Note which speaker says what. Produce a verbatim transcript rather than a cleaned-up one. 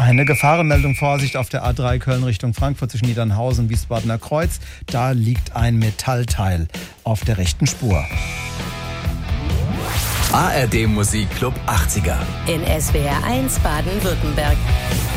Speaker 1: Eine Gefahrenmeldung, Vorsicht auf der A drei Köln Richtung Frankfurt zwischen Niedernhausen und Wiesbadener Kreuz. Da liegt ein Metallteil auf der rechten Spur.
Speaker 2: A R D Musikclub achtziger
Speaker 3: in S W R eins Baden-Württemberg.